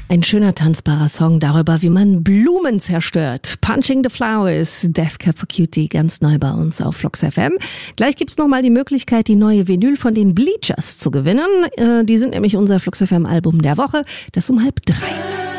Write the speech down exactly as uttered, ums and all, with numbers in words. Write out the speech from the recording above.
Ein schöner tanzbarer Song darüber, wie man Blumen zerstört. Punching the Flowers, Death Cab for Cutie, ganz neu bei uns auf Flux F M. Gleich gibt's nochmal die Möglichkeit, die neue Vinyl von den Bleachers zu gewinnen. Äh, die sind nämlich unser Flux F M Album der Woche. Das um halb drei.